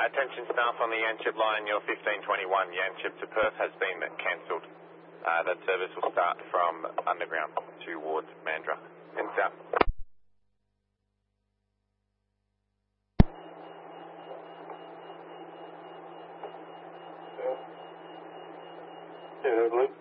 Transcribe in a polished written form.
Attention staff on the Yanchep line, your 1521 Yanchep to Perth has been cancelled. That service will start from underground towards Mandurah and south. Yeah,